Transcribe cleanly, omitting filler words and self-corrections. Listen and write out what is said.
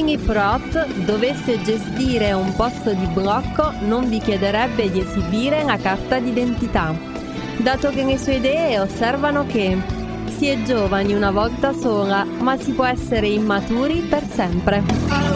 Mini Prot dovesse gestire un posto di blocco, non vi chiederebbe di esibire la carta d'identità, dato che le sue idee osservano che si è giovani una volta sola, ma si può essere immaturi per sempre.